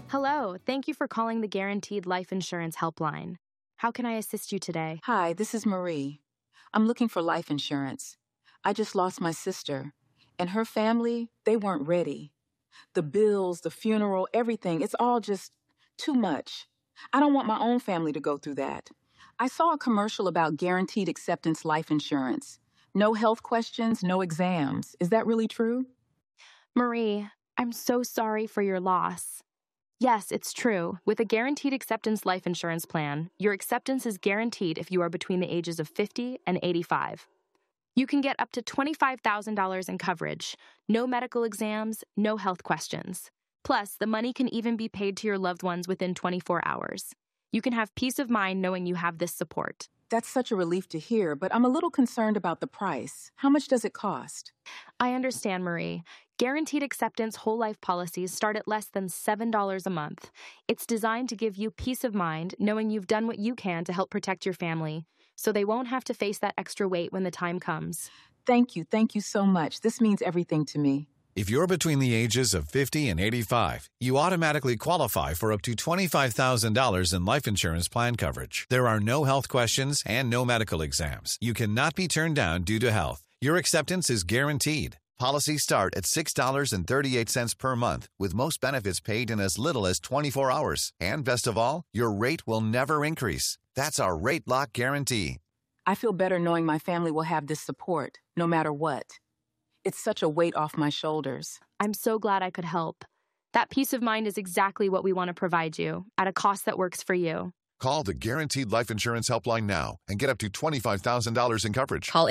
Hello, thank you for calling the Guaranteed Life Insurance Helpline. How can I assist you today? Hi, this is Marie. I'm looking for life insurance. I just lost my sister, and her family, they weren't ready. The bills, the funeral, everything, it's all just too much. I don't want my own family to go through that. I saw a commercial about guaranteed acceptance life insurance. No health questions, no exams. Is that really true? Marie, I'm so sorry for your loss. Yes, it's true. With a Guaranteed Acceptance Life Insurance Plan, your acceptance is guaranteed if you are between the ages of 50 and 85. You can get up to $25,000 in coverage, no medical exams, no health questions. Plus, the money can even be paid to your loved ones within 24 hours. You can have peace of mind knowing you have this support. That's such a relief to hear, but I'm a little concerned about the price. How much does it cost? I understand, Marie. Guaranteed Acceptance whole life policies start at less than $7 a month. It's designed to give you peace of mind knowing you've done what you can to help protect your family, so they won't have to face that extra weight when the time comes. Thank you so much. This means everything to me. If you're between the ages of 50 and 85, you automatically qualify for up to $25,000 in life insurance plan coverage. There are no health questions and no medical exams. You cannot be turned down due to health. Your acceptance is guaranteed. Policies start at $6.38 per month, with most benefits paid in as little as 24 hours. And best of all, your rate will never increase. That's our Rate Lock Guarantee. I feel better knowing my family will have this support, no matter what. It's such a weight off my shoulders. I'm so glad I could help. That peace of mind is exactly what we want to provide you, at a cost that works for you. Call the Guaranteed Life Insurance Helpline now and get up to $25,000 in coverage. Call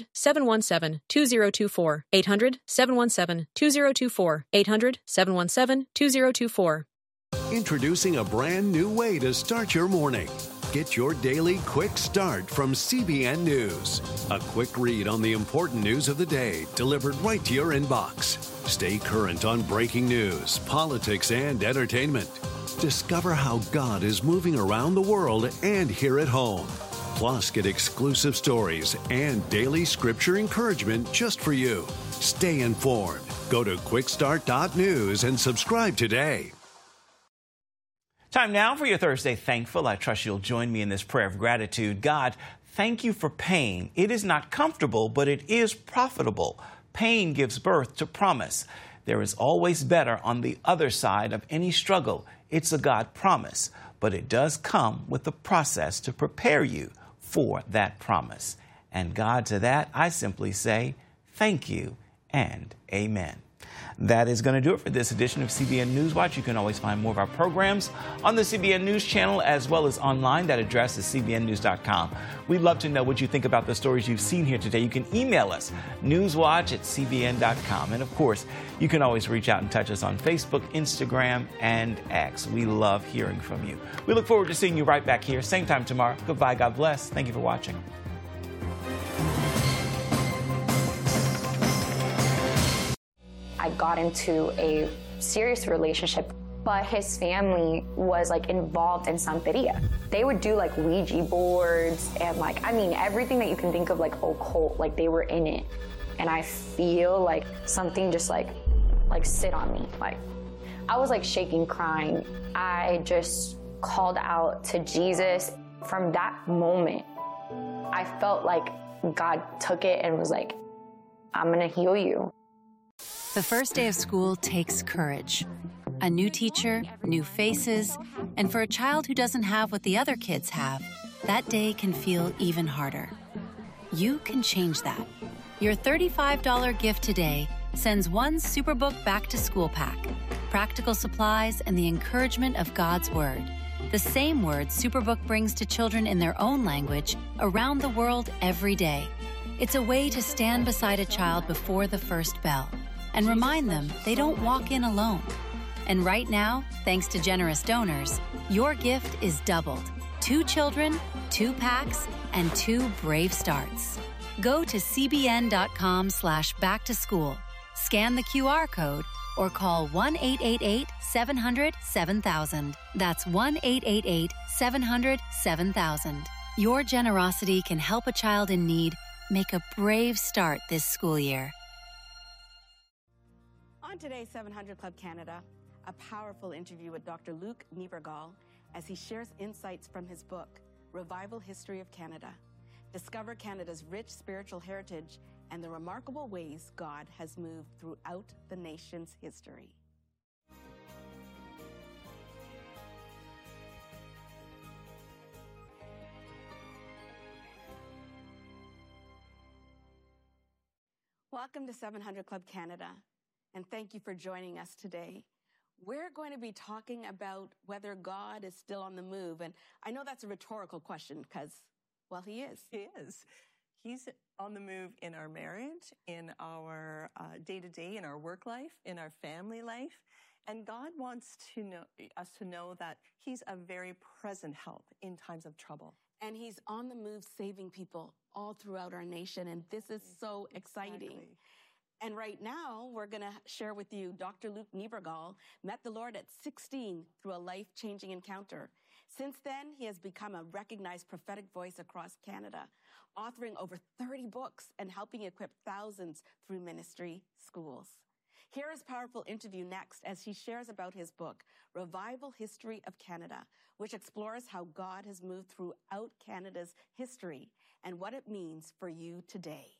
800-717-2024. 800-717-2024. 800-717-2024. Introducing a brand new way to start your morning. Get your daily quick start from CBN News. A quick read on the important news of the day delivered right to your inbox. Stay current on breaking news, politics, and entertainment. Discover how God is moving around the world and here at home. Plus, get exclusive stories and daily scripture encouragement just for you. Stay informed. Go to quickstart.news and subscribe today. Time now for your Thursday Thankful. I trust you'll join me in this prayer of gratitude. God, thank you for pain. It is not comfortable, but it is profitable. Pain gives birth to promise. There is always better on the other side of any struggle. It's a God promise, but it does come with a process to prepare you for that promise. And God, to that, I simply say thank you and amen. That is going to do it for this edition of CBN News Watch. You can always find more of our programs on the CBN News channel as well as online. That address is cbnnews.com. We'd love to know what you think about the stories you've seen here today. You can email us, newswatch@cbn.com. And of course, you can always reach out and touch us on Facebook, Instagram, and X. We love hearing from you. We look forward to seeing you right back here, same time tomorrow. Goodbye. God bless. Thank you for watching. I got into a serious relationship, but his family was involved in Santeria. They would do Ouija boards and everything that you can think of occult, they were in it. And I feel like something just sit on me. I was shaking, crying. I just called out to Jesus. From that moment, I felt like God took it and was like, I'm gonna heal you. The first day of school takes courage. A new teacher, new faces, and for a child who doesn't have what the other kids have, that day can feel even harder. You can change that. Your $35 gift today sends one Superbook Back to School pack, practical supplies, and the encouragement of God's Word. The same words Superbook brings to children in their own language around the world every day. It's a way to stand beside a child before the first bell and remind them they don't walk in alone. And right now, thanks to generous donors, your gift is doubled. 2 children, 2 packs, and 2 brave starts. Go to cbn.com/backtoschool, scan the QR code, or call 1-888-700-7000. That's 1-888-700-7000. Your generosity can help a child in need make a brave start this school year. On today's 700 Club Canada, a powerful interview with Dr. Luc Niebergall as he shares insights from his book, Revival History of Canada. Discover Canada's rich spiritual heritage and the remarkable ways God has moved throughout the nation's history. Welcome to 700 Club Canada, and thank you for joining us today. We're going to be talking about whether God is still on the move, and I know that's a rhetorical question because, well, he is. He is. He's on the move in our marriage, in our day-to-day, in our work life, in our family life, and God wants us to know that he's a very present help in times of trouble. And he's on the move saving people all throughout our nation, and this is so exciting. Exactly. And right now, we're going to share with you Dr. Luc Niebergall met the Lord at 16 through a life-changing encounter. Since then, he has become a recognized prophetic voice across Canada, authoring over 30 books and helping equip thousands through ministry schools. Here is a powerful interview next as he shares about his book, Revival History of Canada, which explores how God has moved throughout Canada's history and what it means for you today.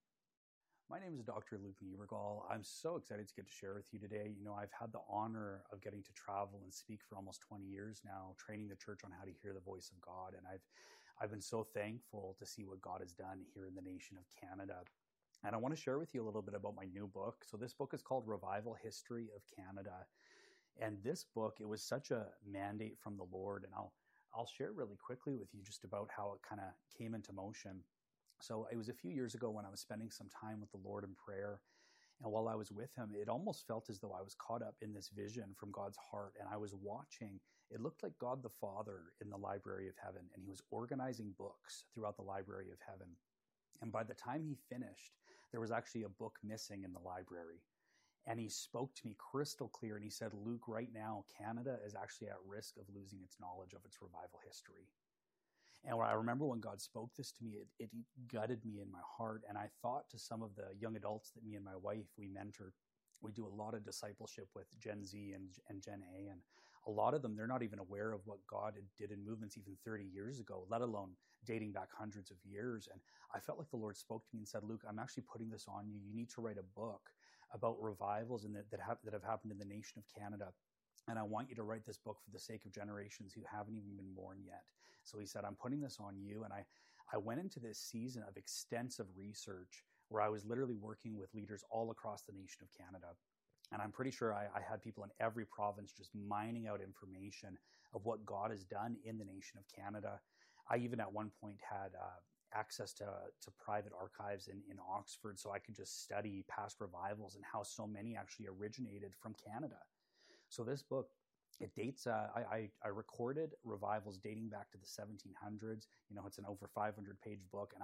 My name is Dr. Luc Niebergall. I'm so excited to get to share with you today. You know, I've had the honor of getting to travel and speak for almost 20 years now, training the church on how to hear the voice of God. And I've been so thankful to see what God has done here in the nation of Canada. And I want to share with you a little bit about my new book. So this book is called Revival History of Canada. And this book, it was such a mandate from the Lord. And I'll share really quickly with you just about how it kind of came into motion. So it was a few years ago when I was spending some time with the Lord in prayer. And while I was with him, it almost felt as though I was caught up in this vision from God's heart. And I was watching, it looked like God the Father in the Library of Heaven. And he was organizing books throughout the Library of Heaven. And by the time he finished, there was actually a book missing in the library. And he spoke to me crystal clear. And he said, Luke, right now, Canada is actually at risk of losing its knowledge of its revival history. And I remember when God spoke this to me, it gutted me in my heart. And I thought to some of the young adults that me and my wife, we mentor, we do a lot of discipleship with Gen Z and Gen A. And a lot of them, they're not even aware of what God did in movements even 30 years ago, let alone dating back hundreds of years. And I felt like the Lord spoke to me and said, Luke, I'm actually putting this on you. You need to write a book about revivals that have happened in the nation of Canada. And I want you to write this book for the sake of generations who haven't even been born yet. So he said, I'm putting this on you. And I went into this season of extensive research where I was literally working with leaders all across the nation of Canada. And I'm pretty sure I had people in every province just mining out information of what God has done in the nation of Canada. I even at one point had access to private archives in Oxford so I could just study past revivals and how so many actually originated from Canada. So this book, it dates, I recorded revivals dating back to the 1700s. You know, it's an over 500-page book. And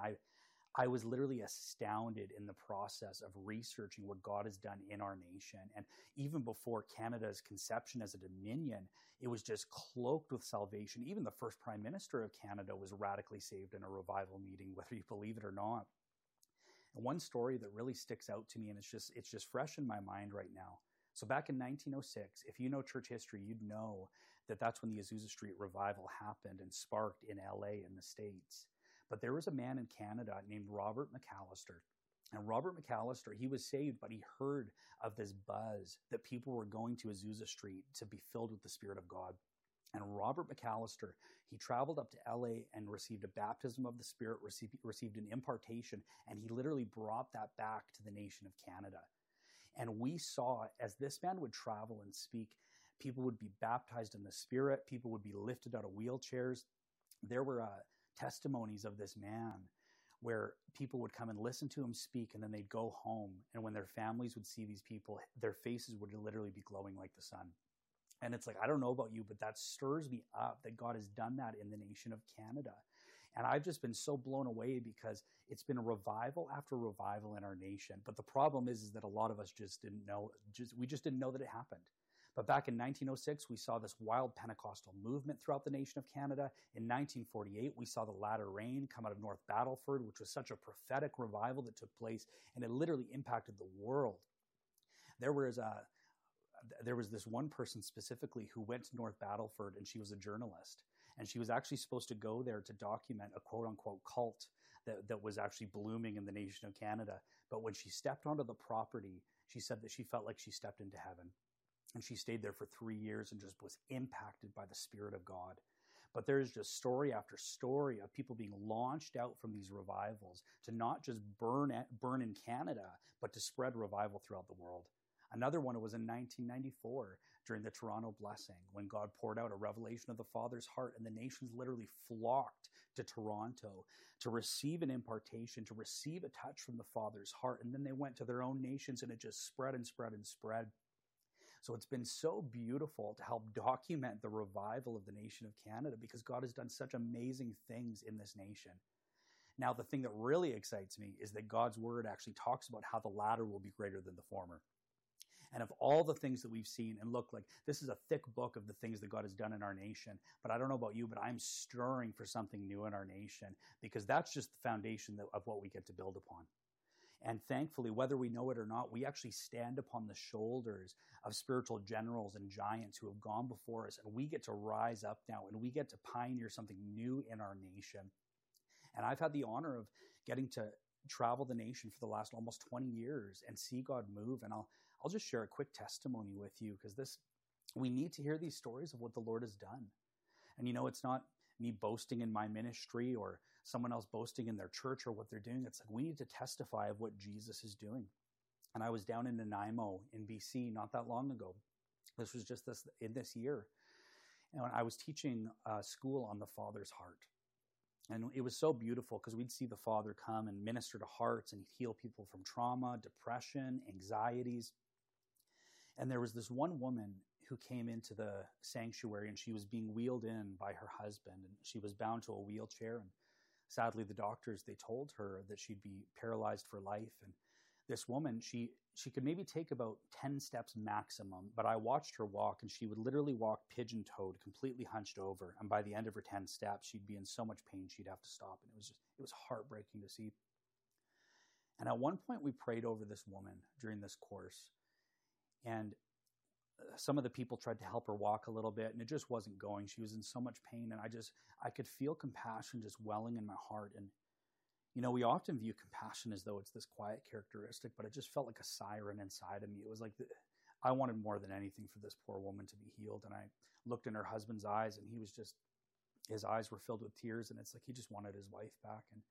I was literally astounded in the process of researching what God has done in our nation. And even before Canada's conception as a dominion, it was just cloaked with salvation. Even the first Prime Minister of Canada was radically saved in a revival meeting, whether you believe it or not. And one story that really sticks out to me, and it's just fresh in my mind right now. So back in 1906, if you know church history, you'd know that that's when the Azusa Street revival happened and sparked in LA in the States. But there was a man in Canada named Robert McAllister. And Robert McAllister, he was saved, but he heard of this buzz that people were going to Azusa Street to be filled with the Spirit of God. And Robert McAllister, he traveled up to LA and received a baptism of the Spirit, received an impartation, and he literally brought that back to the nation of Canada. And we saw, as this man would travel and speak, people would be baptized in the Spirit. People would be lifted out of wheelchairs. There were testimonies of this man where people would come and listen to him speak, and then they'd go home. And when their families would see these people, their faces would literally be glowing like the sun. And it's like, I don't know about you, but that stirs me up that God has done that in the nation of Canada. And I've just been so blown away because it's been a revival after revival in our nation. But the problem is that a lot of us just didn't know, we just didn't know that it happened. But back in 1906, we saw this wild Pentecostal movement throughout the nation of Canada. In 1948, we saw the latter rain come out of North Battleford, which was such a prophetic revival that took place, and it literally impacted the world. There was there was this one person specifically who went to North Battleford, and she was a journalist. And she was actually supposed to go there to document a quote-unquote cult that was actually blooming in the nation of Canada. But when she stepped onto the property, she said that she felt like she stepped into heaven. And she stayed there for 3 years and just was impacted by the Spirit of God. But there's just story after story of people being launched out from these revivals to not just burn in Canada, but to spread revival throughout the world. Another one was in 1994 during the Toronto Blessing, when God poured out a revelation of the Father's heart, and the nations literally flocked to Toronto to receive an impartation, to receive a touch from the Father's heart. And then they went to their own nations, and it just spread and spread and spread. So it's been so beautiful to help document the revival of the nation of Canada, because God has done such amazing things in this nation. Now, the thing that really excites me is that God's word actually talks about how the latter will be greater than the former. And of all the things that we've seen, and look, like, this is a thick book of the things that God has done in our nation. But I don't know about you, but I'm stirring for something new in our nation, because that's just the foundation of what we get to build upon. And thankfully, whether we know it or not, we actually stand upon the shoulders of spiritual generals and giants who have gone before us. And we get to rise up now, and we get to pioneer something new in our nation. And I've had the honor of getting to travel the nation for the last almost 20 years and see God move. And I'll just share a quick testimony with you, because we need to hear these stories of what the Lord has done. And it's not me boasting in my ministry or someone else boasting in their church or what they're doing. It's like we need to testify of what Jesus is doing. And I was down in Nanaimo in BC not that long ago. This was just this year. And I was teaching school on the Father's heart. And it was so beautiful, because we'd see the Father come and minister to hearts and heal people from trauma, depression, anxieties. And there was this one woman who came into the sanctuary, and she was being wheeled in by her husband, and she was bound to a wheelchair. And sadly, the doctors, they told her that she'd be paralyzed for life. And this woman, she could maybe take about 10 steps maximum, but I watched her walk, and she would literally walk pigeon-toed, completely hunched over. And by the end of her 10 steps, she'd be in so much pain, she'd have to stop. And it was heartbreaking to see. And at one point, we prayed over this woman during this course. And some of the people tried to help her walk a little bit, and it just wasn't going. She was in so much pain, and I could feel compassion just welling in my heart. And, we often view compassion as though it's this quiet characteristic, but it just felt like a siren inside of me. It was like I wanted more than anything for this poor woman to be healed. And I looked in her husband's eyes, and his eyes were filled with tears, and it's like he just wanted his wife back. And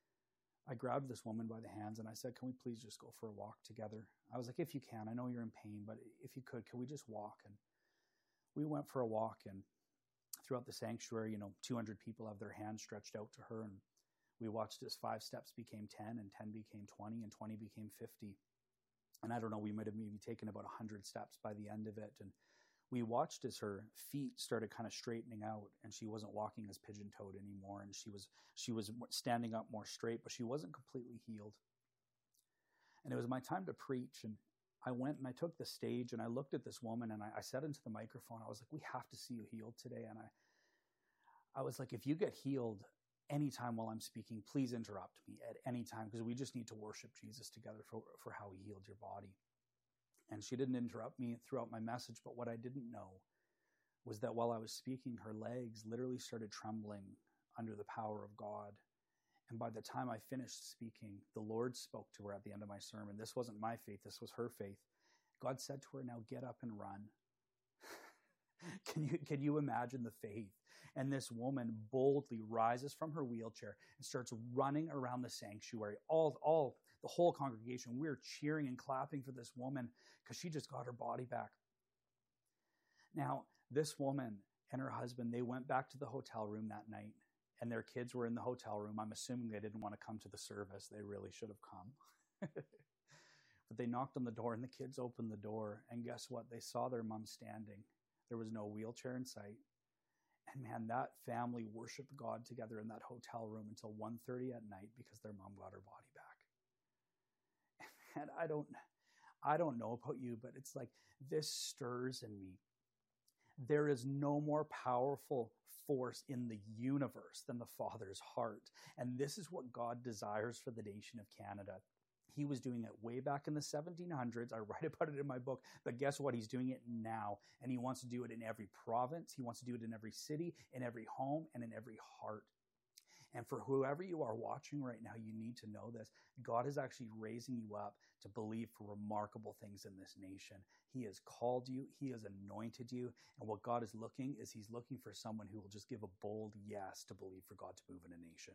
I grabbed this woman by the hands, and I said, "Can we please just go for a walk together?" I was like, "If you can, I know you're in pain, but if you could we just walk?" And we went for a walk, and throughout the sanctuary, 200 people have their hands stretched out to her, and we watched as 5 steps became 10, and 10 became 20, and 20 became 50. And I don't know, we might have maybe taken about 100 steps by the end of it. And we watched as her feet started kind of straightening out, and she wasn't walking as pigeon-toed anymore, and she was standing up more straight, but she wasn't completely healed. And it was my time to preach, and I went and I took the stage, and I looked at this woman, and I said into the microphone, I was like, "We have to see you healed today." And I was like, "If you get healed anytime while I'm speaking, please interrupt me at any time, because we just need to worship Jesus together for how he healed your body." And she didn't interrupt me throughout my message, but what I didn't know was that while I was speaking, her legs literally started trembling under the power of God. And by the time I finished speaking, the Lord spoke to her at the end of my sermon. This wasn't my faith, this was her faith. God said to her, "Now get up and run." Can you imagine the faith? And this woman boldly rises from her wheelchair and starts running around the sanctuary. The whole congregation, we're cheering and clapping for this woman because she just got her body back. Now, this woman and her husband, they went back to the hotel room that night, and their kids were in the hotel room. I'm assuming they didn't want to come to the service. They really should have come. But they knocked on the door, and the kids opened the door, and guess what? They saw their mom standing. There was no wheelchair in sight. And man, that family worshiped God together in that hotel room until 1:30 at night because their mom got her body back. And I don't know about you, but it's like this stirs in me. There is no more powerful force in the universe than the Father's heart. And this is what God desires for the nation of Canada. He was doing it way back in the 1700s. I write about it in my book, but guess what? He's doing it now, and he wants to do it in every province. He wants to do it in every city, in every home, and in every heart. And for whoever you are watching right now, you need to know this. God is actually raising you up to believe for remarkable things in this nation. He has called you. He has anointed you. And what God is looking is he's looking for someone who will just give a bold yes to believe for God to move in a nation.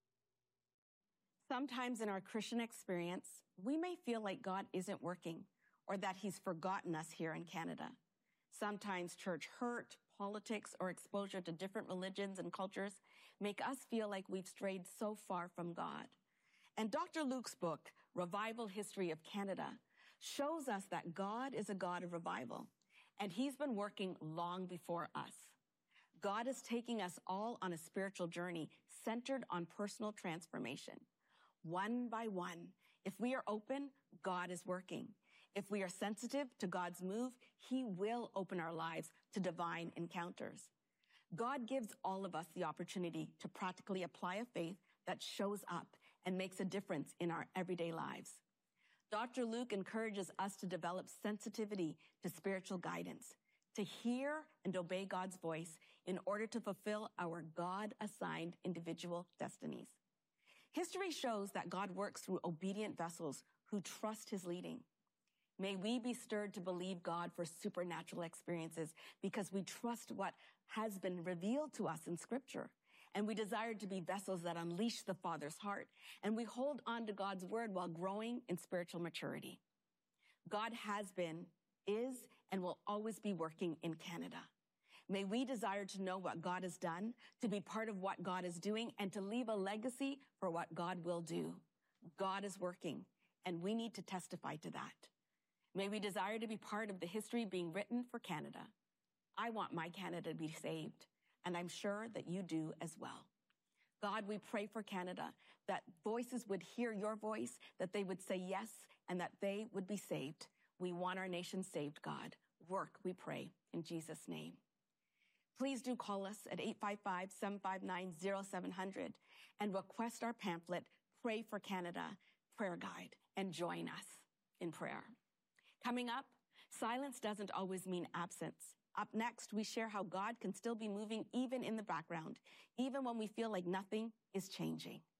Sometimes in our Christian experience, we may feel like God isn't working or that he's forgotten us here in Canada. Sometimes church hurt, politics, or exposure to different religions and cultures make us feel like we've strayed so far from God. And Dr. Luke's book, Revival History of Canada, shows us that God is a God of revival, and he's been working long before us. God is taking us all on a spiritual journey centered on personal transformation. One by one, if we are open, God is working. If we are sensitive to God's move, he will open our lives to divine encounters. God gives all of us the opportunity to practically apply a faith that shows up and makes a difference in our everyday lives. Dr. Luke encourages us to develop sensitivity to spiritual guidance, to hear and obey God's voice in order to fulfill our God-assigned individual destinies. History shows that God works through obedient vessels who trust his leading. May we be stirred to believe God for supernatural experiences because we trust what has been revealed to us in Scripture. And we desire to be vessels that unleash the Father's heart. And we hold on to God's word while growing in spiritual maturity. God has been, is, and will always be working in Canada. May we desire to know what God has done, to be part of what God is doing, and to leave a legacy for what God will do. God is working, and we need to testify to that. May we desire to be part of the history being written for Canada. I want my Canada to be saved, and I'm sure that you do as well. God, we pray for Canada, that voices would hear your voice, that they would say yes, and that they would be saved. We want our nation saved, God. Work, we pray, in Jesus' name. Please do call us at 855-759-0700 and request our pamphlet, Pray for Canada, Prayer Guide, and join us in prayer. Coming up, silence doesn't always mean absence. Up next, we share how God can still be moving even in the background, even when we feel like nothing is changing.